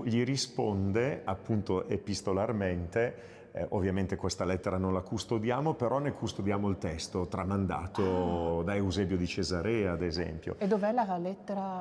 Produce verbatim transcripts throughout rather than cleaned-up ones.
gli risponde appunto epistolarmente. Eh, ovviamente questa lettera non la custodiamo, però ne custodiamo il testo tramandato ah. da Eusebio di Cesarea, ad esempio. E dov'è la lettera?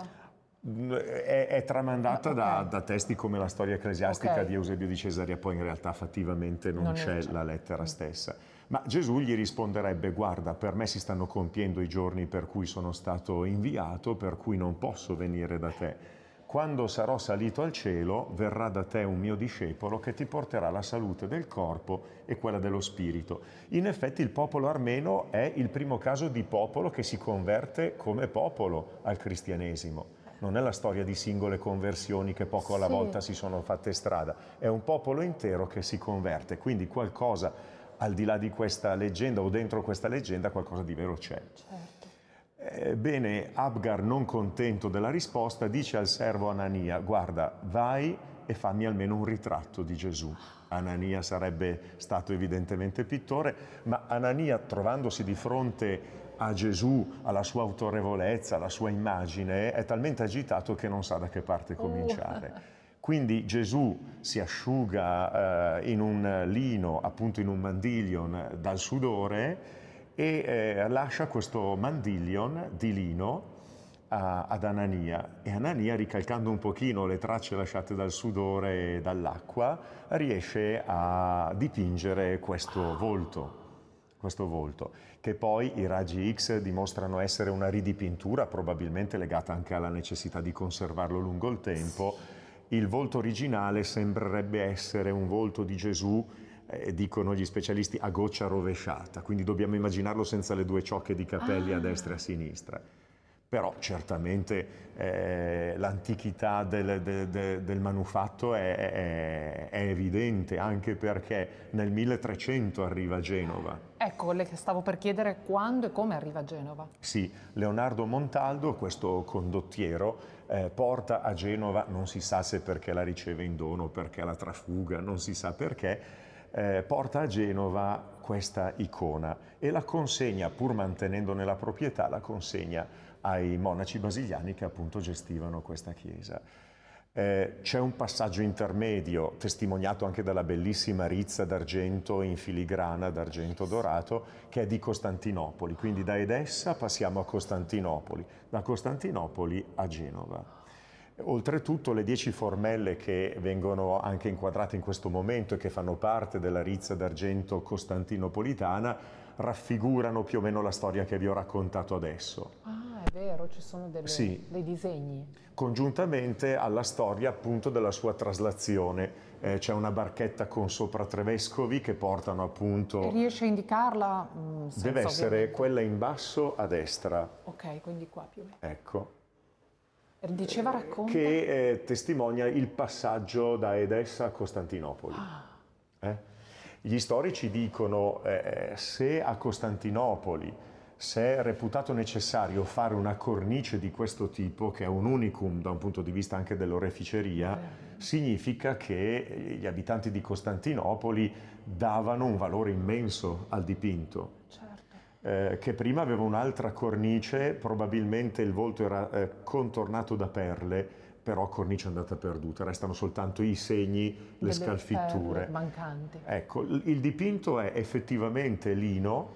È, è tramandata no, okay. da, da testi come la storia ecclesiastica okay. di Eusebio di Cesarea, poi in realtà fattivamente non, non c'è, c'è la lettera mm. stessa. Ma Gesù gli risponderebbe: guarda, per me si stanno compiendo i giorni per cui sono stato inviato, per cui non posso venire da te. Quando sarò salito al cielo, verrà da te un mio discepolo che ti porterà la salute del corpo e quella dello spirito. In effetti il popolo armeno è il primo caso di popolo che si converte come popolo al cristianesimo. Non è la storia di singole conversioni che poco alla sì. volta si sono fatte strada, è un popolo intero che si converte, quindi qualcosa al di là di questa leggenda o dentro questa leggenda qualcosa di vero c'è. Certo. Bene, Abgar, non contento della risposta, dice al servo Anania: guarda, vai e fammi almeno un ritratto di Gesù. Anania sarebbe stato evidentemente pittore, ma Anania, trovandosi di fronte a Gesù, alla sua autorevolezza, alla sua immagine, è talmente agitato che non sa da che parte cominciare. Uh. Quindi Gesù si asciuga eh, in un lino, appunto in un mandiglion, dal sudore, e eh, lascia questo mandiglion di lino a, ad Anania, e Anania, ricalcando un pochino le tracce lasciate dal sudore e dall'acqua, riesce a dipingere questo volto, questo volto, che poi i raggi X dimostrano essere una ridipintura, probabilmente legata anche alla necessità di conservarlo lungo il tempo. Il volto originale sembrerebbe essere un volto di Gesù, Eh, dicono gli specialisti, a goccia rovesciata, quindi dobbiamo immaginarlo senza le due ciocche di capelli ah. a destra e a sinistra. Però certamente eh, l'antichità del, del, del, del manufatto è, è, è evidente, anche perché nel milletrecento arriva a Genova. Ecco, le stavo per chiedere quando e come arriva a Genova. Sì, Leonardo Montaldo, questo condottiero, eh, porta a Genova, non si sa se perché la riceve in dono, perché la trafuga, non si sa perché, Eh, porta a Genova questa icona e la consegna, pur mantenendone la proprietà, la consegna ai monaci basiliani che appunto gestivano questa chiesa. Eh, c'è un passaggio intermedio, testimoniato anche dalla bellissima rizza d'argento in filigrana, d'argento dorato, che è di Costantinopoli. Quindi da Edessa passiamo a Costantinopoli, da Costantinopoli a Genova. Oltretutto le dieci formelle che vengono anche inquadrate in questo momento e che fanno parte della rizza d'argento costantinopolitana raffigurano più o meno la storia che vi ho raccontato adesso. Ah, è vero, ci sono delle, sì. dei disegni. Congiuntamente alla storia appunto della sua traslazione. Eh, c'è una barchetta con sopra tre vescovi che portano appunto... E riesce a indicarla? Mm, Deve essere ovviamente. Quella in basso a destra. Ok, quindi qua più o meno. Ecco. Diceva, racconta. Che eh, testimonia il passaggio da Edessa a Costantinopoli. Ah. Eh? Gli storici dicono eh, se a Costantinopoli se è reputato necessario fare una cornice di questo tipo, che è un unicum da un punto di vista anche dell'oreficeria, eh. significa che gli abitanti di Costantinopoli davano un valore immenso al dipinto. Certo. Eh, che prima aveva un'altra cornice, probabilmente il volto era eh, contornato da perle, però cornice andata perduta, restano soltanto i segni, le Delle scalfitture perle mancanti. Ecco, il dipinto è effettivamente lino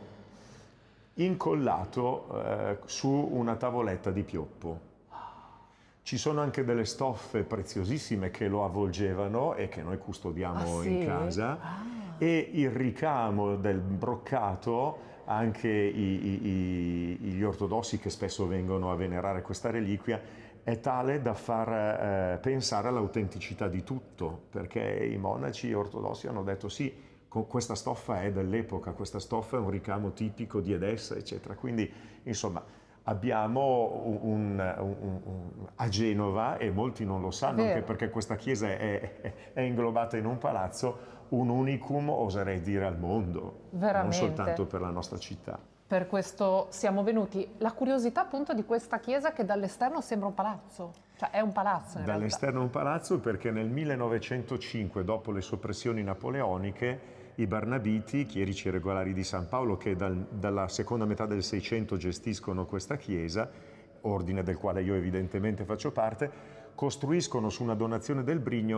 incollato eh, su una tavoletta di pioppo. Ci sono anche delle stoffe preziosissime che lo avvolgevano e che noi custodiamo ah, sì? in casa, ah. e il ricamo del broccato, anche i, i, i, gli ortodossi che spesso vengono a venerare questa reliquia, è tale da far eh, pensare all'autenticità di tutto, perché i monaci ortodossi hanno detto sì, con questa stoffa è dell'epoca, questa stoffa è un ricamo tipico di Edessa, eccetera. Quindi, insomma, abbiamo un, un, un, un, a Genova, e molti non lo sanno, anche perché questa chiesa è, è, è inglobata in un palazzo, un unicum, oserei dire, al mondo, veramente. Non soltanto per la nostra città. Per questo siamo venuti. La curiosità appunto di questa chiesa, che dall'esterno sembra un palazzo, cioè è un palazzo in Dall'esterno è un palazzo perché nel millenovecentocinque, dopo le soppressioni napoleoniche, i Barnabiti, chierici regolari di San Paolo, che dal, dalla seconda metà del Seicento gestiscono questa chiesa, ordine del quale io evidentemente faccio parte, costruiscono su una donazione del Brigno